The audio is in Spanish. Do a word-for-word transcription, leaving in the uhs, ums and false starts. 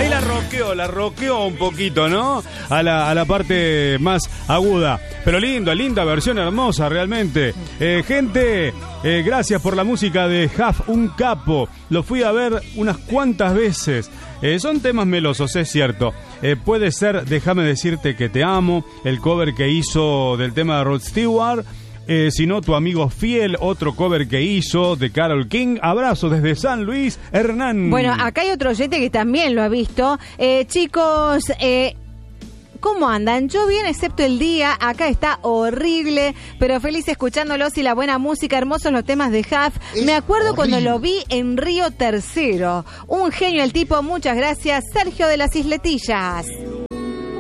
Ahí la roqueó, la roqueó un poquito, ¿no? A la, a la parte más aguda. Pero lindo, linda versión, hermosa realmente. Eh, gente, eh, gracias por la música de Huff, un capo. Lo fui a ver unas cuantas veces. Eh, son temas melosos, es cierto. Eh, puede ser Déjame decirte que te amo, el cover que hizo del tema de Rod Stewart. Eh, si no, Tu amigo fiel, otro cover que hizo de Carole King. Abrazo desde San Luis, Hernán. Bueno, acá hay otro oyente que también lo ha visto. Eh, chicos, eh... ¿cómo andan? Yo bien, excepto el día. Acá está horrible, pero feliz escuchándolos y la buena música, hermosos los temas de Huff. Es Me acuerdo horrible. cuando lo vi en Río Tercero. Un genio el tipo, muchas gracias. Sergio de las Isletillas.